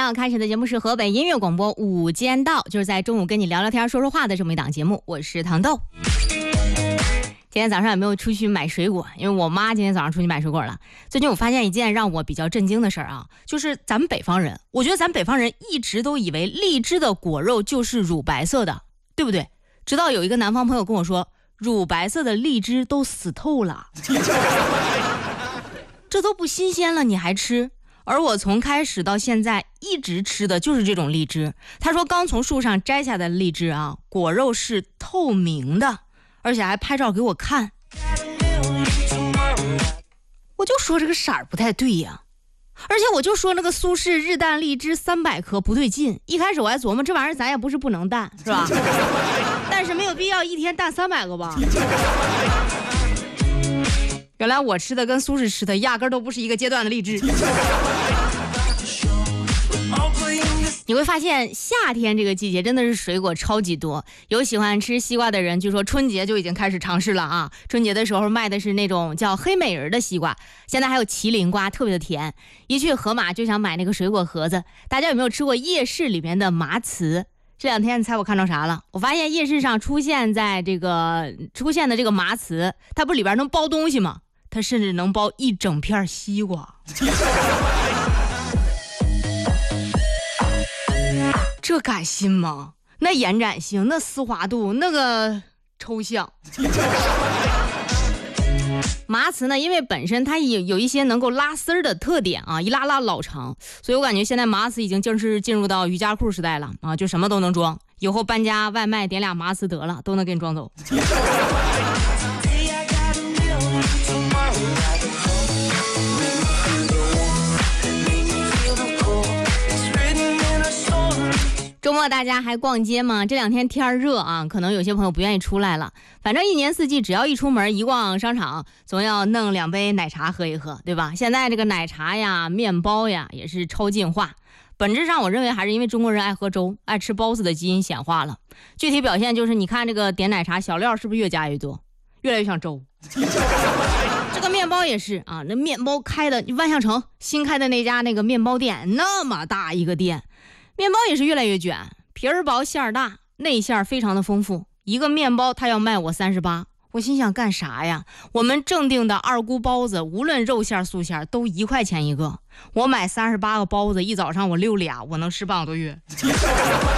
要开始的节目是河北音乐广播午间道，就是在中午跟你聊聊天说说话的这么一档节目，我是糖豆。今天早上有没有出去买水果？因为我妈今天早上出去买水果了。最近我发现一件让我比较震惊的事儿啊，就是咱们北方人，我觉得咱们北方人一直都以为荔枝的果肉就是乳白色的，对不对？直到有一个南方朋友跟我说，乳白色的荔枝都死透了，这都不新鲜了，你还吃？而我从开始到现在一直吃的就是这种荔枝。他说刚从树上摘下的荔枝啊，果肉是透明的，而且还拍照给我看。我就说这个色儿不太对呀，而且我就说那个苏式日啖荔枝300克不对劲。一开始我还琢磨这玩意儿咱也不是不能淡，是吧？但是没有必要一天淡300个吧。原来我吃的跟苏轼吃的压根都不是一个阶段的荔枝。你会发现夏天这个季节真的是水果超级多，有喜欢吃西瓜的人据说春节就已经开始尝试了啊！春节的时候卖的是那种叫黑美人的西瓜，现在还有麒麟瓜，特别的甜。一去盒马就想买那个水果盒子。大家有没有吃过夜市里面的麻糍？这两天你猜我看到啥了？我发现夜市上出现的这个麻糍，它不里边能包东西吗？它甚至能包一整片西瓜。这敢信吗？那延展性，那丝滑度，那个抽象。麻糍呢，因为本身它有一些能够拉丝儿的特点啊，一拉老长，所以我感觉现在麻糍已经正式进入到瑜伽裤时代了啊，就什么都能装。以后搬家外卖点俩麻糍得了，都能给你装走。周末大家还逛街吗？这两天天热啊，可能有些朋友不愿意出来了。反正一年四季，只要一出门一逛商场，总要弄2杯奶茶喝一喝，对吧？现在这个奶茶呀、面包呀也是超进化。本质上我认为还是因为中国人爱喝粥、爱吃包子的基因显化了。具体表现就是你看这个点奶茶小料是不是越加越多，越来越像粥。这个面包也是啊，那面包开的万象城新开的那家那个面包店那么大一个店，面包也是越来越卷，皮儿薄馅儿大，内馅非常的丰富。一个面包它要卖我38，我心想干啥呀？我们正定的二姑包子，无论肉馅素馅都1块钱一个，我买38个包子，一早上我溜俩，我能吃半个多月。